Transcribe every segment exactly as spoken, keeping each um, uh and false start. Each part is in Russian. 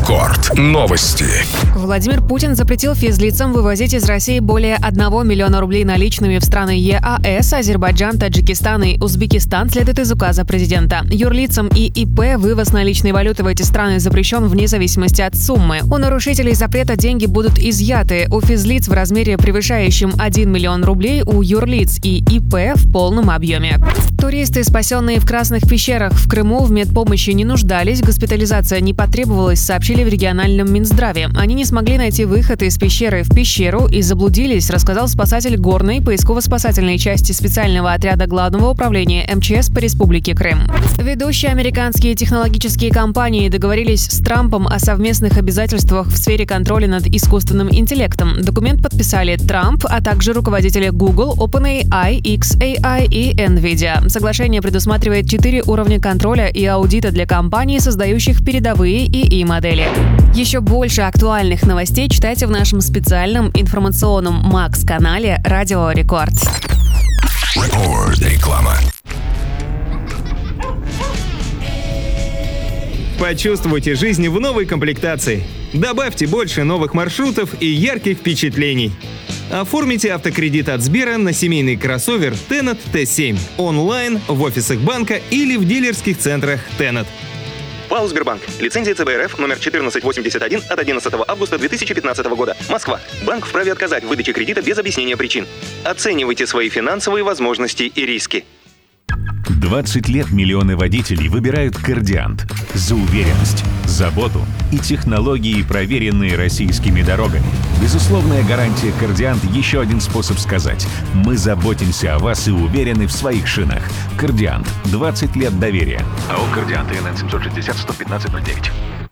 Рекорд. Новости. Владимир Путин запретил физлицам вывозить из России более одного миллиона рублей наличными в страны ЕАЭС, Азербайджан, Таджикистан и Узбекистан, следует из указа президента. Юрлицам и ИП вывоз наличной валюты в эти страны запрещен вне зависимости от суммы. У нарушителей запрета деньги будут изъяты. У физлиц в размере, превышающем один миллион рублей, у юрлиц и ИП в полном объеме. Туристы, спасенные в Красных пещерах в Крыму, в медпомощи не нуждались, госпитализация не потребовалась, сообщили в региональном Минздраве. Они не смогли найти выход из пещеры в пещеру и заблудились, рассказал спасатель горной поисково-спасательной части специального отряда Главного управления МЧС по Республике Крым. Ведущие американские технологические компании договорились с Трампом о совместных обязательствах в сфере контроля над искусственным интеллектом. Документ подписали Трамп, а также руководители Google, OpenAI, икс эй ай и NVIDIA. Соглашение предусматривает четыре уровня контроля и аудита для компаний, создающих передовые ИИ модели. Еще больше актуальных новостей читайте в нашем специальном информационном Макс-канале «Радио Рекорд». Рекорд. Реклама. Почувствуйте жизнь в новой комплектации. Добавьте больше новых маршрутов и ярких впечатлений. Оформите автокредит от Сбера на семейный кроссовер Tenet Т семь онлайн, в офисах банка или в дилерских центрах Tenet. ПАО «Сбербанк». Лицензия ЦБ РФ номер четырнадцать восемьдесят один от одиннадцатого августа две тысячи пятнадцатого года. Москва. Банк вправе отказать в выдаче кредита без объяснения причин. Оценивайте свои финансовые возможности и риски. двадцать лет миллионы водителей выбирают «Кордиант» за уверенность, заботу и технологии, проверенные российскими дорогами. Безусловная гарантия «Кордиант» — еще один способ сказать: мы заботимся о вас и уверены в своих шинах. «Кордиант» — двадцать лет доверия. АО «Кордиант», ИНН семьсот шестьдесят сто пятнадцать ноль девять.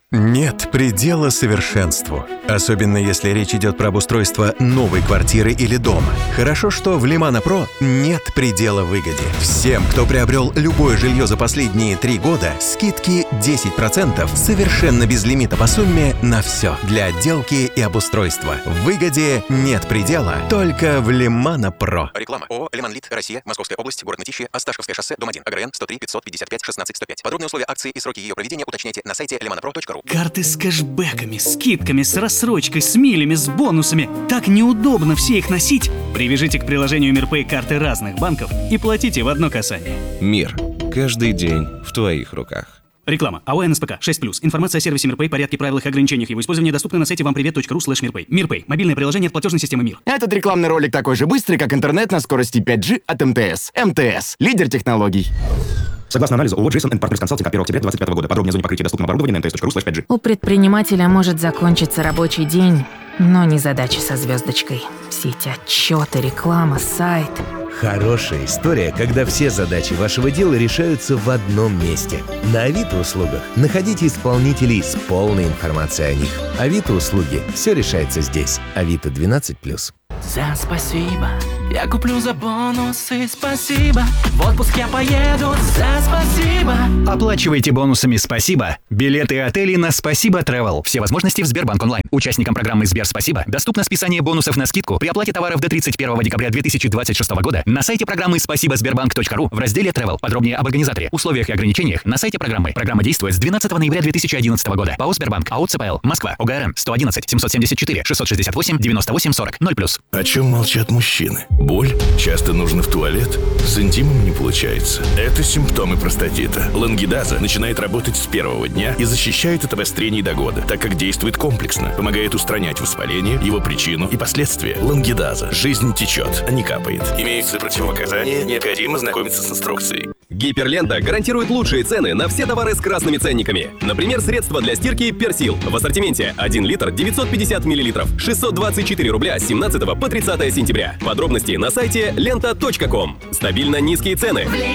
Нет предела совершенству. Особенно если речь идет про обустройство новой квартиры или дома. Хорошо, что в Лимана Про нет предела выгоде. Всем, кто приобрел любое жилье за последние три года, скидки десять процентов совершенно без лимита по сумме на все. Для отделки и обустройства. В выгоде нет предела, только в Лимана Про. Реклама. ООО «Лиманлит», Россия, Московская область, город Мытищи, Осташковское шоссе, дом один, АГРН сто три пятьсот пятьдесят пять шестнадцать сто пять. Подробные условия акции и сроки ее проведения уточняйте на сайте лиманапро точка ру. Карты с кэшбэками, скидками, с рассрочкой, с милями, с бонусами. Так неудобно все их носить. Привяжите к приложению МирПэй карты разных банков и платите в одно касание. Мир. Каждый день в твоих руках. Реклама. АО НСПК шесть плюс. Информация о сервисе МирПэй, порядке, правилах и ограничениях его использования доступна на сайте вампривет точка ру слэш мирпэй. МирПэй. Мобильное приложение от платежной системы МИР. Этот рекламный ролик такой же быстрый, как интернет на скорости пять джи от МТС. МТС. Лидер технологий. Согласно анализу ООО Джейсон энд Партнерс Консалтинг от первого октября двадцать пятого года. Подробнее о зоне покрытия доступного оборудования на эм тэ эс точка ру слэш пять джи. У предпринимателя может закончиться рабочий день, но не задача со звездочкой. Все эти отчеты, реклама, сайт. Хорошая история, когда все задачи вашего дела решаются в одном месте. На Авито услугах находите исполнителей с полной информацией о них. Авито услуги. Все решается здесь. Авито двенадцать плюс. За спасибо, я куплю за бонусы, спасибо. В отпуск я поеду, за спасибо. Оплачивайте бонусами «Спасибо» билеты и отели на «Спасибо Travel». Все возможности в Сбербанк онлайн. Участникам программы «Сбер Спасибо» доступно списание бонусов на скидку при оплате товаров до тридцать первого декабря две тысячи двадцать шестого года на сайте программы спасибо сбербанк точка ру в разделе Travel. Подробнее об организаторе, условиях и ограничениях на сайте программы. Программа действует с двенадцатого ноября две тысячи одиннадцатого года. ПАО «Сбербанк», АО ЦПЛ, Москва, ОГРН сто одиннадцать семьсот семьдесят четыре шестьсот шестьдесят восемь девяносто восемь сорок ноль плюс. О чем молчат мужчины? Боль? Часто нужно в туалет? С интимом не получается. Это симптомы простатита. Лангидаза начинает работать с первого дня и защищает от обострений до года, так как действует комплексно, помогает устранять воспаление, его причину и последствия. Лангидаза. Жизнь течет, а не капает. Имеются противопоказания, необходимо знакомиться с инструкцией. Гиперлента гарантирует лучшие цены на все товары с красными ценниками. Например, средства для стирки «Персил». В ассортименте один литр девятьсот пятьдесят миллилитров, шестьсот двадцать четыре рубля с семнадцатого по тридцатое сентября. Подробности на сайте лента точка ком. Стабильно низкие цены.